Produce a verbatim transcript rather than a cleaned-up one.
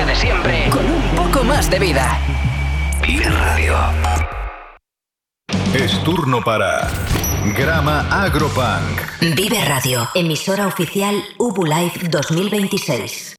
de siempre, con un poco más de vida. Vive Radio. Es turno para Grama Agropunk. Vive Radio, emisora oficial Ubu Life dos mil veintiséis.